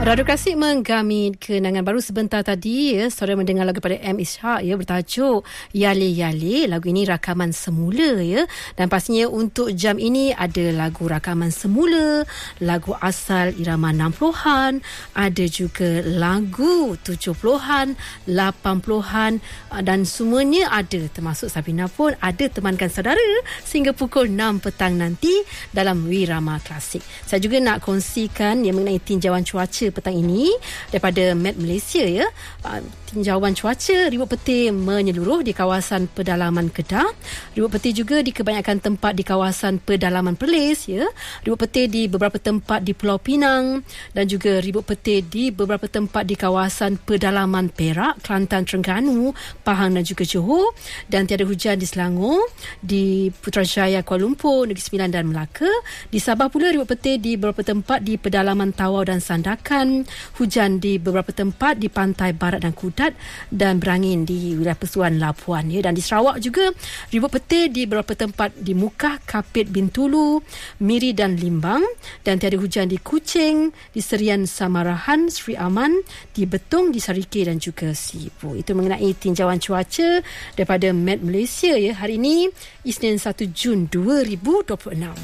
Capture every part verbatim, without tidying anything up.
Radio Klasik menggami kenangan baru sebentar tadi ya, saudara mendengar lagu pada M. Ishaq ya, bertajuk Yale Yale. Lagu ini rakaman semula ya, dan pastinya untuk jam ini ada lagu rakaman semula, lagu asal irama enam puluhan, ada juga lagu tujuh puluhan, lapan puluhan dan semuanya ada, termasuk Sabina pun ada temankan saudara sehingga pukul enam petang nanti dalam Wirama Klasik. Saya juga nak kongsikan yang mengenai tinjauan cuaca petang ini daripada Met Malaysia ya. Tinjauan cuaca ribut petir menyeluruh di kawasan pedalaman Kedah. Ribut petir juga di kebanyakan tempat di kawasan pedalaman Perlis ya. Ribut petir di beberapa tempat di Pulau Pinang dan juga ribut petir di beberapa tempat di kawasan pedalaman Perak, Kelantan, Terengganu, Pahang dan juga Johor, dan tiada hujan di Selangor, di Putrajaya, Kuala Lumpur, Negeri Sembilan dan Melaka. Di Sabah pula ribut petir di beberapa tempat di pedalaman Tawau dan Sandakan, hujan di beberapa tempat di pantai barat dan Kudat, dan berangin di wilayah Pesuan Labuan ya. Dan di Sarawak juga ribut petir di beberapa tempat di Mukah, Kapit, Bintulu, Miri dan Limbang, dan tiada hujan di Kuching, di Serian Samarahan, Sri Aman, di Betung, di Sarike dan juga Sibu. Itu mengenai tinjauan cuaca daripada Met Malaysia ya, hari ini Isnin satu Jun dua ribu dua puluh enam.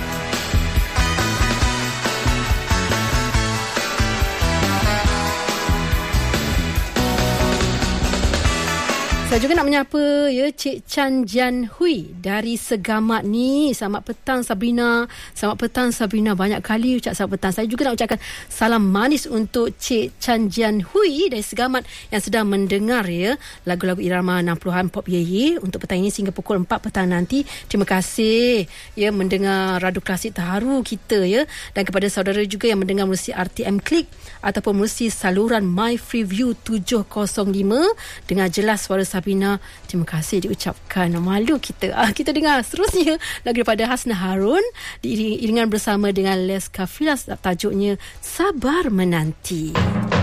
Saya juga nak menyapa ya Cik Chan Jian Hui dari Segamat ni. Selamat petang Sabrina. Selamat petang Sabrina. Banyak kali ucap selamat petang. Saya juga nak ucapkan salam manis untuk Cik Chan Jian Hui dari Segamat yang sedang mendengar ya lagu-lagu irama enam puluhan Pop Ye Ye untuk petang ini sehingga pukul empat petang nanti. Terima kasih ya mendengar Radio Klasik terharu kita ya, dan kepada saudara juga yang mendengar melalui R T M Click ataupun melalui saluran My Freeview tujuh kosong lima dengan jelas suara Sabina, terima kasih diucapkan. Malu kita. Ah, kita dengar seterusnya lagu daripada Hasna Harun diiringan bersama dengan Les Kafilas, tajuknya Sabar Menanti.